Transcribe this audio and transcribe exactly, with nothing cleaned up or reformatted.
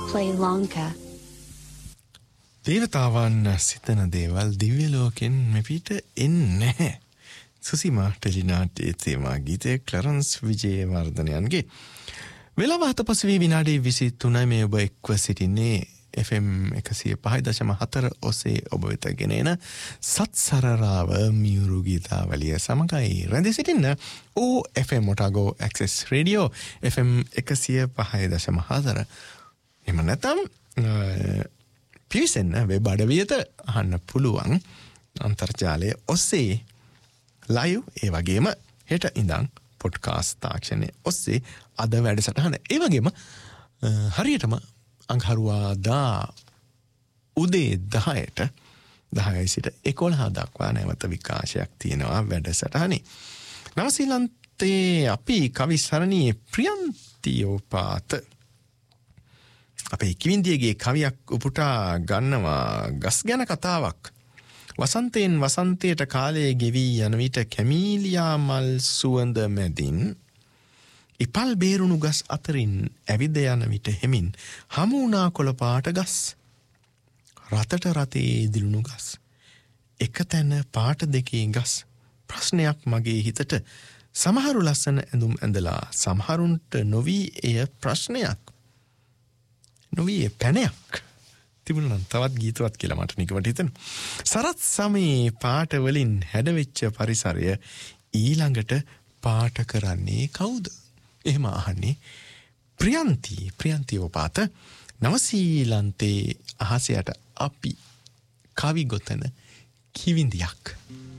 Play Lanka. දේවතාවන් සිතන දේවල් දිව්‍ය ලෝකෙන් මෙපිට එන්නේ. සුසීමා ටෙලිනාට්‍යයේ තේමා ගීතය ක්ලරන්ස් විජේවර්ධනයන්ගේ. වෙලාව හත පසුවී විනාඩි විසිතුනයි මේ ඔබ එක්ව සිටින්නේ එෆ් එම් එකසිය පහ දශම හතර ඔසේ ඔබ වෙත ගෙන එන සත්සරරාව මියුරු ගීතාවලිය සමගයි රැඳී සිටින්න ඕ F M Otago Access Radio F M එකසිය පහ දශම හතර. එහෙම නැත්නම් පිවිසෙන්න වෙබ් අඩවියට අහන්න පුළුවන් අන්තර්ජාලය ඔස්සේ ලයිව් ඒ වගේම හෙට ඉඳන් පොඩ්කාස්ට් තාක්ෂණය ඔස්සේ අද වැඩසටහන ඒ වගේම හරියටම අඟහරුවාදා උදේ දහයට දහයයි සිට එකොළහ දක්වා නැවත විකාශයක් තියෙනවා වැඩසටහනේ. නවසීලන්තයේ අපි කවි සරණියේ ප්‍රියන්තියෝපාත අපේ කිවින්දියගේ කවියක් උපුටා ගන්නවා ගස් ගැන කතාවක්. වසන්තයෙන් වසන්තයට කාලයේ ගෙවී යන විට කැමීලියා මල් සුවඳ මැදින් ඉපල් බේරුණු ගස් අතරින් ඇවිද යන විට හෙමින් හමු වුණා කොළ පාට ගස්. රතට රතේ දිලුණු ගස්. එක තැන පාට දෙකේ ගස්. ප්‍රශ්නයක් මගේ හිතට සමහරු ලස්සන ඇඳුම් ඇඳලා සමහරුන්ට නොවී එය ප්‍රශ්නයක්. නොවී පැනයක්. තිබුණනම් තවත් ගීතවත් කියලා මට නිකමට හිතෙනවා. සරත් සමේ පාට වලින් හැඩවෙච්ච පරිසරය ඊළඟට පාට කරන්නේ කවුද? එහෙම අහන්නේ ප්‍රියන්ති ප්‍රියන්තියෝපාත නවසීලන්තේ අහසයට අපි කවි ගොතන කිවිඳියක්.